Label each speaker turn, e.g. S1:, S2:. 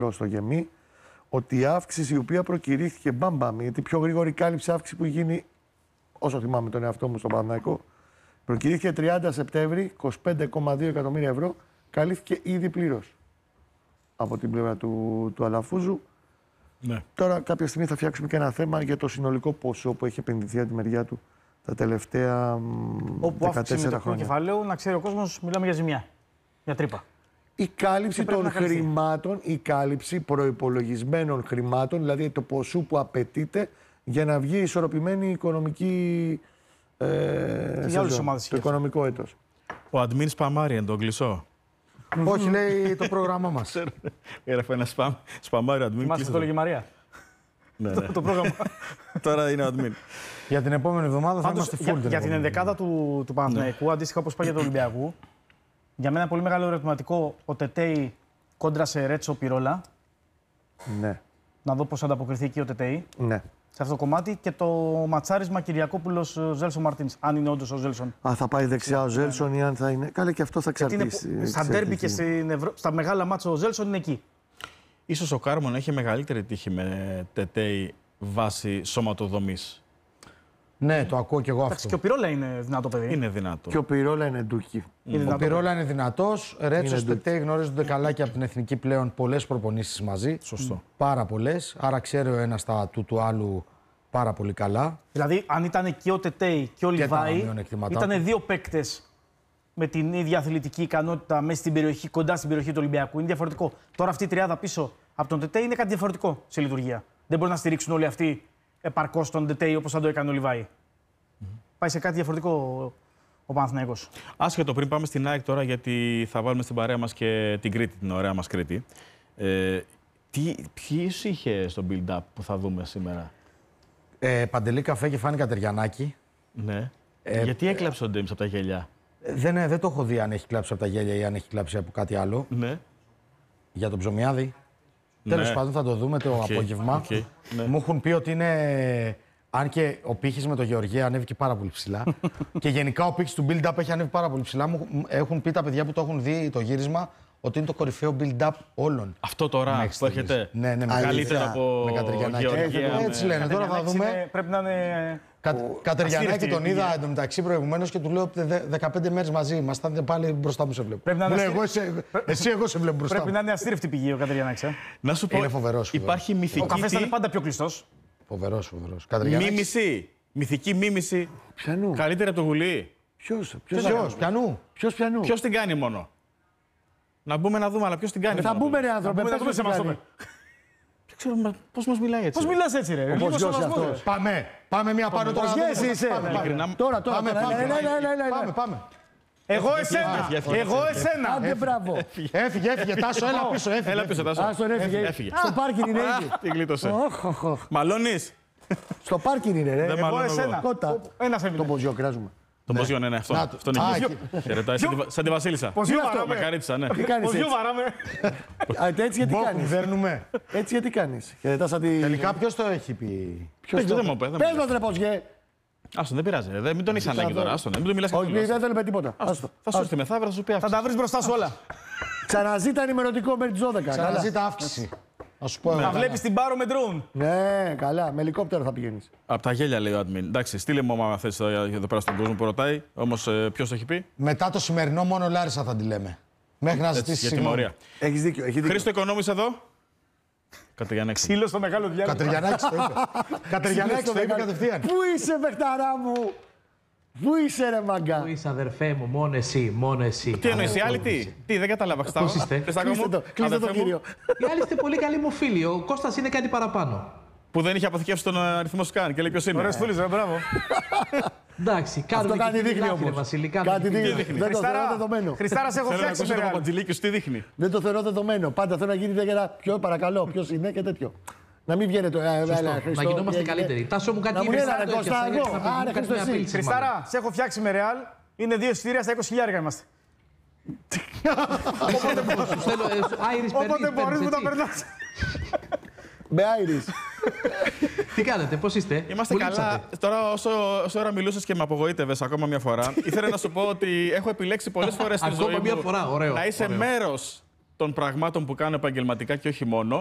S1: στο γεμί, ότι η αύξηση η οποία προκηρύχθηκε μπαμπαμ, γιατί η πιο γρήγορη κάλυψη αύξηση που γίνει, όσο θυμάμαι τον εαυτό μου στον Παναθηναϊκό, προκηρύχθηκε 30 Σεπτέμβρη, 25,2 εκατομμύρια ευρώ, καλύφθηκε ήδη πλήρως από την πλευρά του Αλαφούζου.
S2: Ναι.
S1: Τώρα κάποια στιγμή θα φτιάξουμε και ένα θέμα για το συνολικό ποσό που έχει επενδυθεί από τη μεριά του τα τελευταία 14 χρόνια.
S3: Όπου κεφαλαίου, να ξέρει ο κόσμος, μιλάμε για ζημιά, για τρύπα.
S1: Η κάλυψη των χρημάτων, η κάλυψη προϋπολογισμένων χρημάτων, δηλαδή το ποσό που απαιτείται για να βγει ισορροπημένη οικονομική το οικονομικό έτος.
S2: Ο admin σπαμάρει εν το κλεισό.
S4: Όχι, λέει το πρόγραμμά μας.
S2: Έγραφε ένα σπαμάρει admin.
S3: Θυμάστε το λέγει Μαρία.
S2: Ναι.
S3: Το πρόγραμμα.
S2: Τώρα είναι ο admin.
S4: Για την επόμενη εβδομάδα θα είμαστε full.
S3: Για την ενδεκάδα του Παναθηναϊκού, αντίστοιχα όπως πάει για τον Ολυμπιακού, για μένα πολύ μεγάλο ερωτηματικό ο Τετέι κόντρα σε Ρέτσο Πιρόλα.
S1: Ναι.
S3: Να δω πώς θα ανταποκριθεί εκεί ο Τετέι.
S1: Ναι.
S3: Σε αυτό το κομμάτι και το ματσάρισμα Κυριακόπουλος Ζέλσον Μαρτίνς. Αν είναι όντως ο Ζέλσον.
S1: Θα πάει δεξιά ο Ζέλσον ή αν θα είναι. Καλά, και αυτό θα εξαρτήσει.
S3: Στα ντέρμπι και στα μεγάλα μάτσα ο Ζέλσον είναι εκεί.
S2: Ίσως ο Κάρμον έχει μεγαλύτερη τύχη με Τετέι βάσει σωματοδομής.
S4: Ναι, το ακούω κι εγώ αυτό.
S3: Και ο Πιρόλα είναι δυνατό παιδί.
S2: Είναι δυνατό.
S1: Και ο Πιρόλα είναι ντούκι.
S4: Ο Πιρόλα είναι δυνατός. Ρέτσος, Τετέι γνωρίζονται καλά και από την εθνική πλέον πολλές προπονήσεις μαζί.
S2: Σωστό.
S4: Πάρα πολλές. Άρα ξέρει ο ένας τα του άλλου πάρα πολύ καλά.
S3: Δηλαδή, αν ήταν και ο Τετέι και ο Λιβάη, ήταν δύο παίκτες με την ίδια αθλητική ικανότητα μέσα στην περιοχή, κοντά στην περιοχή του Ολυμπιακού. Είναι διαφορετικό. Τώρα αυτή η τριάδα πίσω από τον Τετέι είναι κάτι διαφορετικό σε λειτουργία. Δεν μπορεί να στηρίξουν όλοι αυτοί επαρκώς τον Τετέι όπως θα το έκανε ο Λιβάη. Πάει σε κάτι διαφορετικό ο Παναθηναϊκός.
S2: Άσχετο, πριν πάμε στην ΑΕΚ τώρα, γιατί θα βάλουμε στην παρέα μας και την Κρήτη, την ωραία μας Κρήτη. Ποιος είχε στο build-up που θα δούμε σήμερα?
S4: Παντελή Καφέ και Φάνη Κατεριανάκη.
S2: Ναι. Γιατί έκλαψε ο Ντέμις από τα γέλια?
S4: Δεν το έχω δει αν έχει κλάψει από τα γέλια ή αν έχει κλάψει από κάτι άλλο.
S2: Ναι.
S4: Για τον Ψωμιάδη. Ναι. Τέλος πάντων θα το δούμε το απόγευμα.
S2: Ναι.
S4: Μου έχουν πει ότι είναι... Αν και ο πύχης με τον Γεωργία ανέβηκε πάρα πολύ ψηλά. Και γενικά ο πύχης του build-up έχει ανέβει πάρα πολύ ψηλά. Μου έχουν πει τα παιδιά που το έχουν δει το γύρισμα ότι είναι το κορυφαίο build-up όλων.
S2: Αυτό τώρα που έρχεται.
S4: Ναι,
S2: καλύτερα από
S4: Γεωργία. Έτσι λένε. Τώρα θα δούμε.
S3: Πρέπει να είναι.
S4: Κατεριανάκη τον είδα εντωμεταξύ προηγουμένως και του λέω 15 μέρες μαζί ήμασταν. Πάλι μπροστά μου σε βλέπω. Εσύ εγώ σε βλέπω μπροστά.
S3: Πρέπει να είναι αστήρευτη πηγή ο Κατεριανάκης.
S2: Να σου πω.
S4: Είναι φοβερός.
S2: Υπάρχει μυθική.
S3: Ο καφές ήταν πάντα πιο κλειστός.
S4: Φοβερός.
S2: Μίμηση. Μυθική μίμηση.
S1: Ποιανού?
S2: Καλύτερα από το Γουλή.
S1: Ποιος?
S4: Πιανού.
S2: Ποιος την κάνει μόνο? Να μπούμε να δούμε, αλλά ποιος την κάνει?
S1: Θα μπούμε ρε άνθρωπε, πες μας τι κάνει.
S2: Δεν ξέρω πώς μας μιλάει έτσι.
S3: Πώς μιλάς έτσι ρε?
S1: Όπως γιος αυτός.
S4: Πάμε μια πάνω τώρα.
S1: Τώρα.
S4: Πάμε.
S3: Εγώ εσένα.
S1: Άντε μπράβο.
S4: Έφυγε. Τάσο, έλα πίσω.
S2: Τάσο.
S1: Άστον έφυγε. Στο πάρκινγκ είναι ήδη.
S2: Τι γλίτωσε. Μαλώνεις.
S1: Στο πάρκινγκ είναι ρε.
S3: Εγώ εσένα.
S1: Κότα.
S3: Ένας έμεινε.
S1: Το ποζιό κράζουμε.
S2: Το ποζιό, ναι, αυτό είναι εκεί. Χαιρετάει σαν τη Βασίλισσα.
S3: Ποζιό
S2: Με καρίτσα, ναι.
S1: Τι κάνεις έτσι?
S3: βαράμε.
S1: Έτσι γιατί κάνεις?
S4: Δέρνουμε.
S1: Έτσι γιατί κάνεις? Χαιρετάς σαν τη...
S4: Τελικά ποιος το έχει πει?
S1: Ποιος το...
S2: Δεν μου είπε.
S1: Πες μας ρε ποζιέ.
S2: Άστον, δεν πειράζει. Μην τον έχεις ανάγκη τώρα. Άστον, μην του μιλάς.
S1: Όχι, δεν θέλουμε τίποτα.
S2: Θα σου έρθει μεθαύριο, θα σου πει
S3: Θα
S2: αύξηση.
S3: τα βρεις μπροστά σου όλα.
S1: Ξαναζήτα ενημερωτικό μέχρι τις 12.
S4: Ξαναζήτα αύξηση. Να σου πω.
S3: Να βλέπεις την Πάρο με drone.
S1: Ναι, καλά. Με ελικόπτερο θα πηγαίνεις.
S2: Από τα γέλια λέει ο admin. Εντάξει, στείλε μου άμα θες εδώ πέρα στον κόσμο που ρωτάει. Όμως ποιος το έχει πει?
S4: Μετά το σημερινό μόνο Λάρισα θα τη λέμε. Μέχρι να ζητήσει
S2: για τιμωρία.
S1: Έχεις δίκιο.
S2: Χρήστο Οικονόμης εδώ. Κατεριανάκη.
S3: Ξύλο στο μεγάλο διάλειμμα.
S4: Κατεριανάκης το είπε. Κατεριανάκης το είπε κατευθείαν.
S1: Πού είσαι παιχταρά μου? Πού είσαι ρε μαγκά?
S5: Πού είσαι αδερφέ μου, μόνο εσύ.
S2: Τι εννοείς, οι άλλοι τι, δεν κατάλαβα.
S5: Πώς είστε?
S1: Κλείστε το κύριο.
S5: Οι άλλοι είστε πολύ καλοί μου φίλοι. Ο Κώστας είναι κάτι παραπάνω.
S2: Που δεν είχε αποθηκεύσει τον αριθμό σκάν και λέει ποιος είναι.
S3: Ωραίος φίλος, μπράβο.
S5: Εντάξει,
S1: Αυτό κάτι δείχνει όμως. Κάτι δείχνει. Δεν το θεωρώ δεδομένο.
S3: Χριστάρα, σε έχω
S2: Θέλω να
S3: φτιάξει.
S2: ακούσω το Παπαντζηλίκιο, τι δείχνει.
S1: Δεν το θεωρώ δεδομένο. Πάντα θέλω να γίνει για ποιο παρακαλώ, ποιος είναι και τέτοιο. Να μην βγαίνετε.
S5: Να γινόμαστε καλύτεροι. Τάσο μου κάτι
S1: να μου λένε ρε Κώστα, εγώ. Άρα Χριστό εσύ.
S3: Χριστάρα, σε έχω φτιάξει με ρεάλ. Είναι 2 εισιτήρια στα 20.000 είμαστε. Όποτε μπορείς μου τα περνάς.
S1: Με Άιρις.
S5: Τι κάνετε, πώς είστε?
S2: Είμαστε καλά. Τώρα, όσο ώρα μιλούσες και με απογοήτευες ακόμα μια φορά, ήθελα να σου πω ότι έχω επιλέξει πολλές φορές στη ζωή μου
S5: μια φορά, ωραίο,
S2: να είσαι μέρος των πραγμάτων που κάνουν επαγγελματικά και όχι μόνο.